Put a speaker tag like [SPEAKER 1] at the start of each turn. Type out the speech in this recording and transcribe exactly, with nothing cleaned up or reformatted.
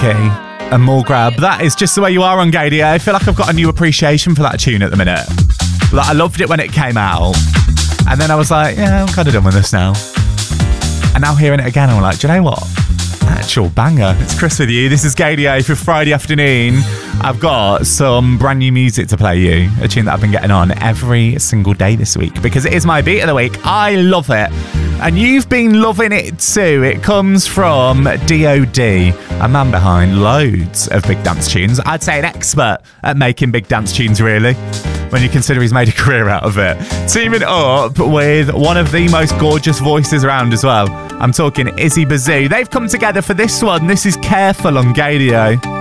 [SPEAKER 1] and more grab. That is just the way you are on Gadio. I feel like I've got a new appreciation for that tune at the minute. Like, I loved it when it came out, and then I was like, yeah, I'm kind of done with this now. And now hearing it again, I'm like, do you know what? Actual banger. It's Chris with you. This is Gadio for Friday afternoon. I've got some brand new music to play you, a tune that I've been getting on every single day this week because it is my beat of the week. I love it. And you've been loving it too. It comes from D O D, a man behind loads of big dance tunes. I'd say an expert at making big dance tunes, really, when you consider he's made a career out of it. Teaming up with one of the most gorgeous voices around as well. I'm talking Izzy Bazoo. They've come together for this one. This is Careful on Gadio.